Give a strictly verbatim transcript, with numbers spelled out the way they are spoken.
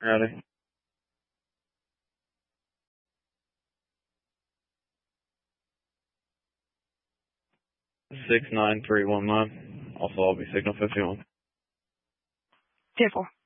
Ready. six nine three one nine. Also, I'll be signal fifty-one. ten four.